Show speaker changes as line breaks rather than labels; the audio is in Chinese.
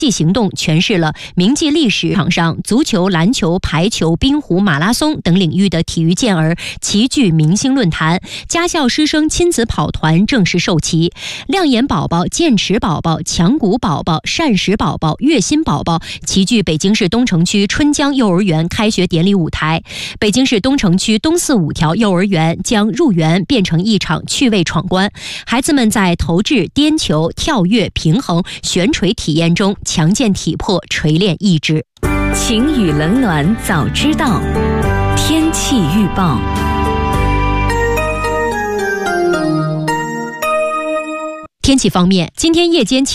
行动诠释了铭记历史场上足球、篮球、排球、冰壶、马拉松等领域的体育健儿齐聚明星论坛，家校师生亲子跑团正式授旗，亮眼宝宝、剑齿宝宝、强骨宝宝、善食宝宝、月薪宝宝齐聚北京市东城区春江幼儿园开学典礼舞台。北京市东城区东四五条幼儿园将入园变成一场趣味闯关，孩子们在投掷、颠球、跳跃、平衡、悬垂体验中强健体魄，锤炼意志。
晴雨冷暖早知道，天气预报。
天气方面，今天夜间